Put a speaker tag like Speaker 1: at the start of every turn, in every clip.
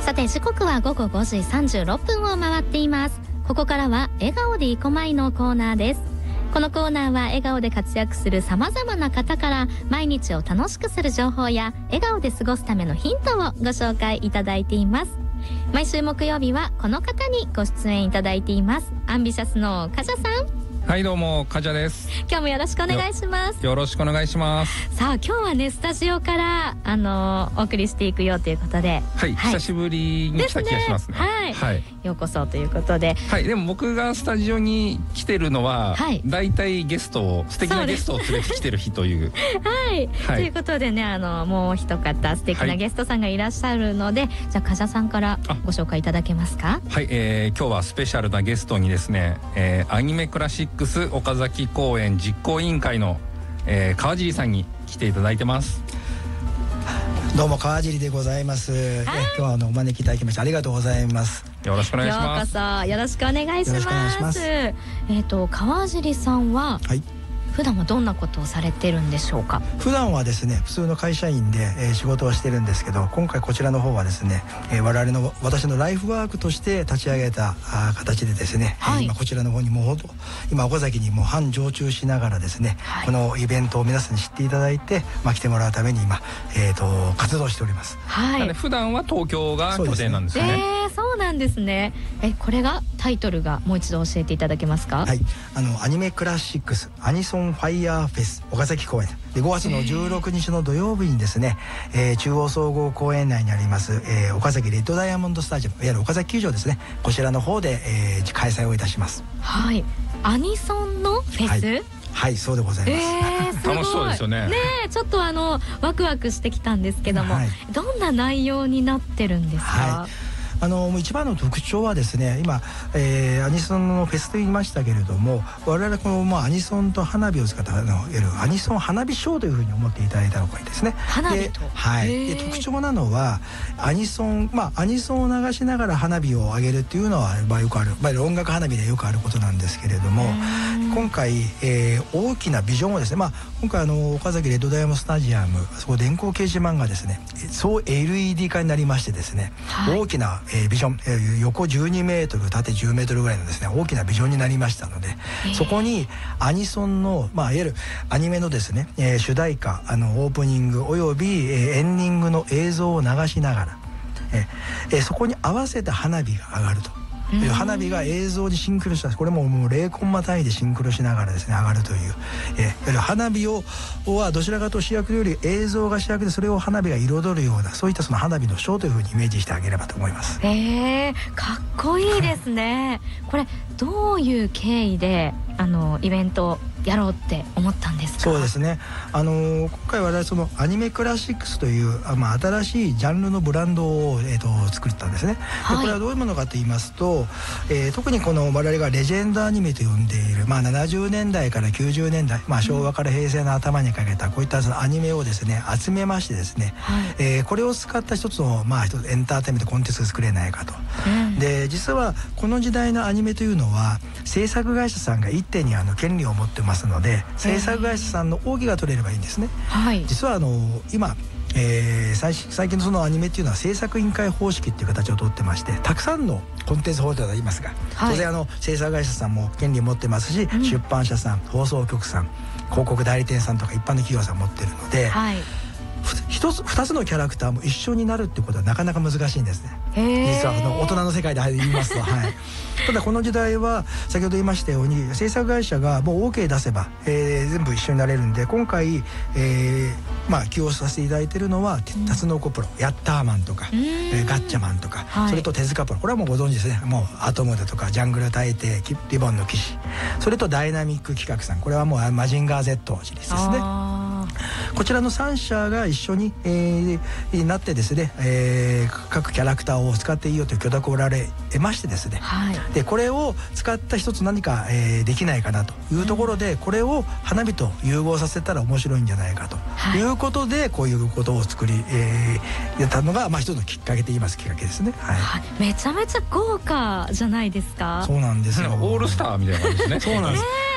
Speaker 1: さて時刻は午後5時36分を回っています。ここからは笑顔でいこまいのコーナーです。このコーナーは笑顔で活躍する様々な方から毎日を楽しくする情報や笑顔で過ごすためのヒントをご紹介いただいています。毎週木曜日はこの方にご出演いただいています。アンビシャスのカジャさん。
Speaker 2: はい、どうもカジャです。
Speaker 1: 今日もよろしくお願いします。
Speaker 2: よろしくお願いします。
Speaker 1: さあ今日はねスタジオからお送りしていくよということで、
Speaker 2: はい、久しぶりに来た気がしますね。
Speaker 1: はい、ようこそということで、
Speaker 2: はい、でも僕がスタジオに来てるのは、だいたい素敵なゲストを連れてきてる日という
Speaker 1: はい、ということでねもう一方素敵なゲストさんがいらっしゃるので、じゃあカジャさんからご紹介いただけますか。
Speaker 2: はい、今日はスペシャルなゲストにですね、アニメクラシックス岡崎公演実行委員会の、川尻さんに来ていただいてます。
Speaker 3: どうも川尻でございます。今日はお招きいただきましてありがとうございます。
Speaker 2: よろしくお願いします。
Speaker 1: ようこそよろしくお願いします。川尻さんは、普段はどんなことをされてるんでしょうか。
Speaker 3: 普段はですね普通の会社員で、仕事をしてるんですけど、今回こちらの方はですね、私のライフワークとして立ち上げた形でですね、今こちらの方にもう今岡崎にもう半常駐しながらですね、このイベントを皆さんに知っていただいて、来てもらうために今、活動しております。
Speaker 2: 普段は東京が拠点なんですよね。
Speaker 1: そうなんですね。これがタイトルがもう一度教えていただけますか。
Speaker 3: はい、アニメクラシックスアニソンファイヤーフェス岡崎公演で5月の16日の土曜日にですね、中央総合公園内にあります、岡崎レッドダイヤモンドスタジアム、いわゆる岡崎球場ですね、こちらの方で、開催をいたします。
Speaker 1: はい、アニソンのフェス。
Speaker 3: はい、そうでございます。
Speaker 2: 楽しそうですよね。
Speaker 1: ちょっとワクワクしてきたんですけども、どんな内容になってるんですか。
Speaker 3: 一番の特徴はですね、今、アニソンのフェスと言いましたけれども、我々この、アニソンと花火を使ったいわゆるアニソン花火ショーというふうに思っていただいた方がいいですね。
Speaker 1: 花火と、
Speaker 3: で特徴なのはアニソンを流しながら花火を上げるっていうのは、よくある、音楽花火でよくあることなんですけれども、今回、大きなビジョンをですね、今回岡崎レッドダイヤモンドスタジアム、そこ電光掲示板がですね総 LED 化になりましてですね、大きなビジョン、横12メートル縦10メートルぐらいのですね大きなビジョンになりましたので、そこにアニソンの、いわゆるアニメのですね、主題歌オープニングおよび、エンディングの映像を流しながら、そこに合わせて花火が上がると。花火が映像にシンクロした、これも0コンマ単位でシンクロしながらですね上がるという、花火はどちらかと主役より映像が主役で、それを花火が彩るような、そういったその花火のショーというふうにイメージしてあげればと思います。
Speaker 1: かっこいいですね。これどういう経緯でイベントをやろうって思ったんですか。
Speaker 3: そうですね、今回我々そのアニメクラシックスという新しいジャンルのブランドを、作ったんですね。でこれはどういうものかと言いますと、特にこの我々がレジェンドアニメと呼んでいる、70年代から90年代、昭和から平成の頭にかけたこういったそのアニメをですね集めましてですね、これを使った一つのエンターテインメントコンテンツを作れないかと。で実はこの時代のアニメというのは制作会社さんが一手に権利を持ってますので、制作会社さんの奥義が取れればいいんですね。実は今最近のそのアニメっていうのは制作委員会方式っていう形をとってまして、たくさんのコンテンツホルダーがいますが、当然制作会社さんも権利を持ってますし、出版社さん、放送局さん、広告代理店さんとか一般の企業さん持ってるので、2つのキャラクターも一緒になるってことはなかなか難しいんですね。実は大人の世界で言いますと、ただこの時代は先ほど言いましたように制作会社がもう OK 出せば、全部一緒になれるんで、今回、起用させていただいているのはタツノコプロ、ヤッターマンとか、ガッチャマンとか、それと手塚プロ、これはもうご存知ですね。もうアトムだとかジャングル大帝、リボンの騎士、それとダイナミック企画さん、これはもうマジンガー Z シリーズですね。こちらの3社が一緒に、なってですね、各キャラクターを使っていいよという許諾を得られましてですね、でこれを使った一つ何か、できないかなというところで、これを花火と融合させたら面白いんじゃないかということで、こういうことを作り、やったのが、一つのきっかけと言いますきっかけですね。
Speaker 1: めちゃめちゃ豪華じゃないですか。
Speaker 3: そうなんですよ。
Speaker 2: オールスターみたいな感じですね。
Speaker 3: そうなんです。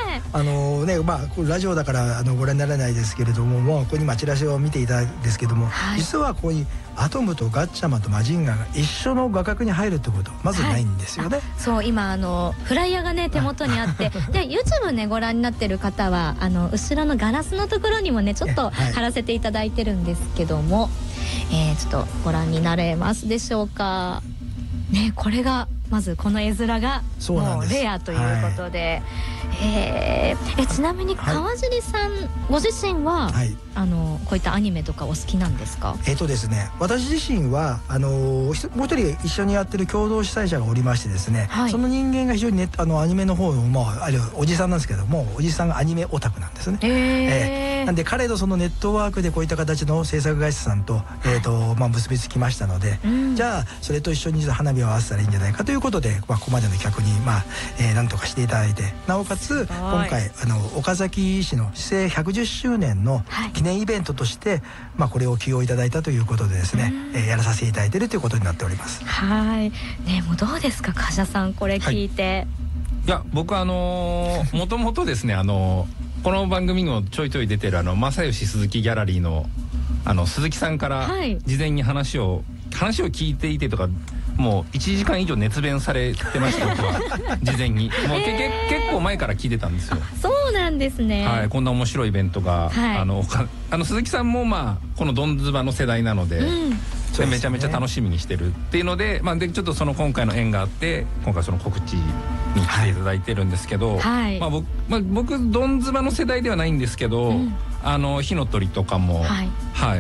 Speaker 3: まあラジオだからご覧にならないですけれども、もうここにチラシを見ていただいたんですけども、
Speaker 1: はい、
Speaker 3: 実はここにアトムとガッチャマンとマジンガーが一緒の画角に入るってことまずないんですよね。はい、
Speaker 1: そう今フライヤーがね手元にあってで YouTube ねご覧になってる方は後ろのガラスのところにもねちょっと貼らせていただいてるんですけども、ちょっとご覧になれますでしょうかね。これがまずこの絵面がもうレアということで、ちなみに川尻さんご自身は、はい、こういったアニメとかお好きなんですか？
Speaker 3: ですね、私自身はもう一人一緒にやってる共同主催者がおりましてですね、はい、その人間が非常にアニメの方のおじさんなんですけども、おじさんがアニメオタクなんですね。なんで彼のそのネットワークでこういった形の制作会社さんと、結びつきましたので、じゃあそれと一緒に花火を合わせたらいいんじゃないかということで、ここまでの企画になんとかしていただいて、なおかつ今回岡崎市の市政110周年の記念イベントとして、これを起用いただいたということでですね、やらさせていただいているということになっております。
Speaker 1: はいね、もうどうですか柏さんこれ聞いて。
Speaker 2: いや僕もともとですねこの番組にもちょいちょい出てる正義鈴木ギャラリーの鈴木さんから事前に話を聞いていてとか、もう1時間以上熱弁されてました僕は事前にもう、結構前から聞いてたんですよ。
Speaker 1: そうなんですね。
Speaker 2: はい、こんな面白いイベントが、はい、鈴木さんもこのドンズバの世代なので、めちゃめちゃ楽しみにしてるっていうので、でちょっとその今回の縁があって今回その告知に来ていただいてるんですけど、はい、僕ドンズバの世代ではないんですけど、火の鳥とかも、はい、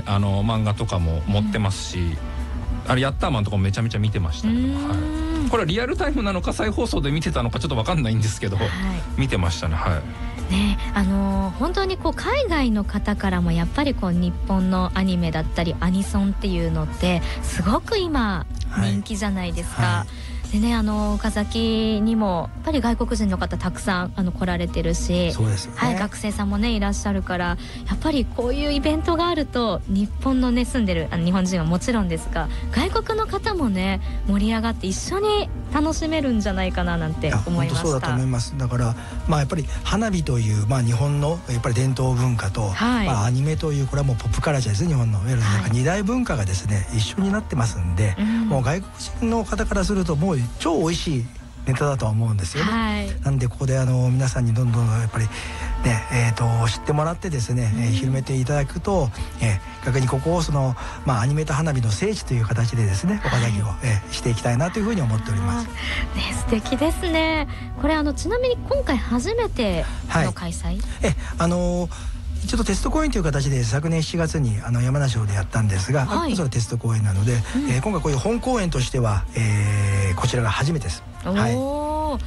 Speaker 2: 漫画とかも持ってますし、ヤッターマンとかもめちゃめちゃ見てましたね。はい、これはリアルタイムなのか再放送で見てたのかちょっと分かんないんですけど、はい、見てましたね。はい
Speaker 1: ね、本当に海外の方からもやっぱり日本のアニメだったりアニソンっていうのってすごく今人気じゃないですか。はい、でね、岡崎にもやっぱり外国人の方たくさん来られてるし、
Speaker 3: そうですよね、
Speaker 1: はい、学生さんもねいらっしゃるから、やっぱりこういうイベントがあると日本のね住んでる日本人はもちろんですが、外国の方もね盛り上がって一緒に楽しめるんじゃないかななんて思いました。
Speaker 3: そうだと思います。だからやっぱり花火という、日本のやっぱり伝統文化と、はい、アニメというこれはもうポップカルチャーですね。日本のいわゆる二大文化がですね、一緒になってますんで、もう外国人の方からするともう超美味しいネタだとは思うんですよね。はい、なんでここで皆さんにどんどんやっぱりね、知ってもらってですね、広めていただくと、逆にここをアニメと花火の聖地という形でですね、岡崎を、していきたいなというふうに思っております。
Speaker 1: ね、素敵ですね。これちなみに今回初めての開催？
Speaker 3: はい、ちょっとテスト公演という形で昨年7月に山梨城でやったんですが、はい、それテスト公演なので、今回こういう本公演としては、こちらが初めてです。はい、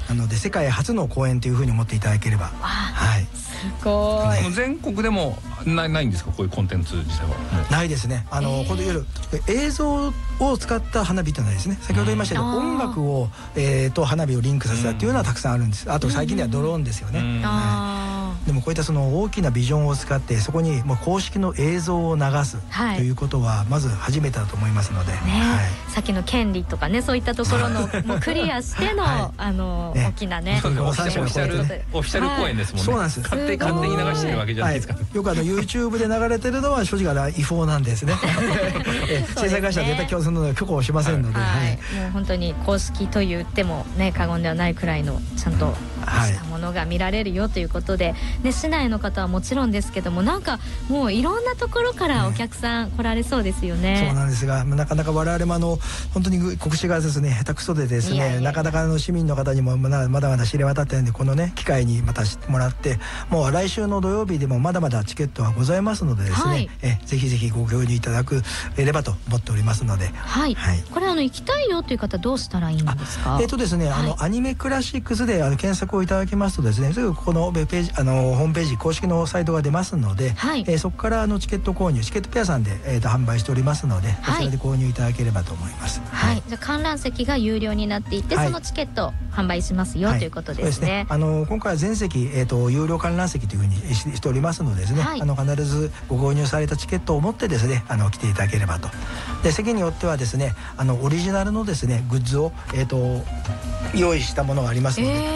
Speaker 3: なので世界初の公演というふうに思っていただければ、はい、
Speaker 1: すごい。
Speaker 2: 全国でもないんですか、こういうコンテンツ自体は？
Speaker 3: ないですね。この夜映像を使った花火というのはですね、先ほど言いましたけど、音楽を、と花火をリンクさせたっていうのはたくさんあるんです。あと最近ではドローンですよね。でもこういった大きなビジョンを使ってそこに公式の映像を流すということはまず初めてだと思いますので、
Speaker 1: さっきの権利とかね、そういったところのもうクリアしての、大きなね、
Speaker 2: オフィシャル公演ですもんね。
Speaker 3: そうなんです。
Speaker 2: 勝手に流してるわけじゃないですか。
Speaker 3: よくYouTube で流れてるのは正直違法なんですね。制作会社は絶対共通の許可をしませんので、も
Speaker 1: う本当に公式と言ってもね過言ではないくらいのちゃんとしたものが見られるよということで、市内の方はもちろんですけども、なんかもういろんなところからお客さん来られそうですよね。
Speaker 3: そうなんですが、なかなか我々も本当に告知がですね下手くそでですね、なかなか市民の方にもまだまだ知れ渡ってないんで、このね機会にまた知ってもらって、もう来週の土曜日でもまだまだチケットはございますのでですね、ぜひぜひご購入いただければと思っておりますので、
Speaker 1: これ行きたいよという方どうしたらいいんですか？
Speaker 3: ですね、アニメクラシックスで検索をいただきますとですね、すぐこのページホームページ公式のサイトが出ますので、そこからチケット購入、チケットペアさんで販売しておりますので、こちらで購入いただければと思います。
Speaker 1: じゃあ観覧席が有料になっていて、そのチケット販売しますよということですね。
Speaker 3: 今回は全席有料観覧席というふうにしておりますのでですね、必ずご購入されたチケットを持ってですね来ていただければと。で席によってはですねオリジナルのですねグッズを用意したものがありますので、例えば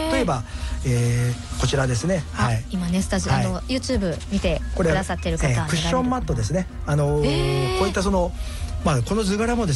Speaker 3: こちらですね。はい。
Speaker 1: 今ねスタジオYouTube 見てくださってる方は
Speaker 3: クッションマットですね。こういったこの図柄もですね